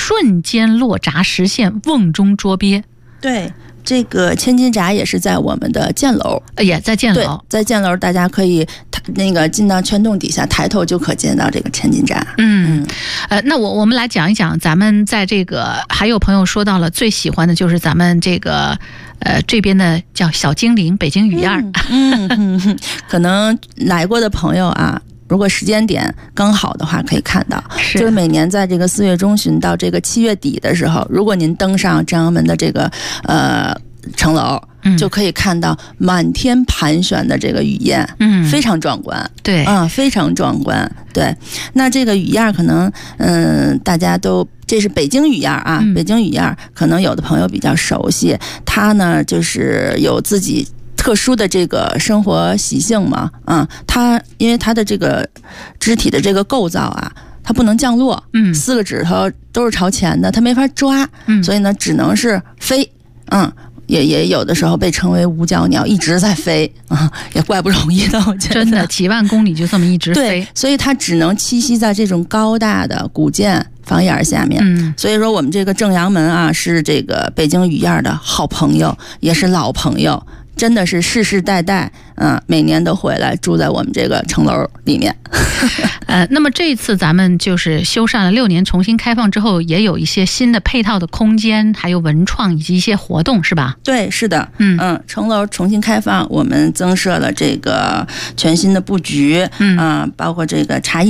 瞬间落闸，实现瓮中捉鳖。 对，这个千金闸也是在我们的箭楼， 也在箭楼。 对，在箭楼，大家可以进到圈洞底下，抬头就可见到这个千金闸。 那我们来讲一讲，咱们在这个还有朋友说到了最喜欢的就是咱们这个这边的叫小精灵北京雨燕。 可能来过的朋友啊，如果时间点刚好的话，可以看到，就是每年在这个4月中旬到这个7月底的时候，如果您登上正阳门的这个城楼，就可以看到满天盘旋的这个雨燕，非常壮观。 对， 非常壮观。对，那这个雨燕可能，大家都这是北京雨燕啊，北京雨燕可能有的朋友比较熟悉，它呢就是有自己特殊的这个生活习性嘛，它因为它的这个肢体的这个构造啊，它不能降落，4个指头都是朝前的，它没法抓，所以呢只能是飞，也有的时候被称为五脚鸟，一直在飞也怪不容易的，我觉得真的几万公里就这么一直飞。 对，所以它只能栖息在这种高大的古建房檐下面。所以说我们这个正阳门啊，是这个北京雨燕的好朋友，也是老朋友，真的是世世代代每年都回来住在我们这个城楼里面。 那么这一次咱们就是修缮了6年，重新开放之后，也有一些新的配套的空间，还有文创以及一些活动，是吧？ 对，是的。城楼重新开放，我们增设了这个全新的布局，包括这个茶艺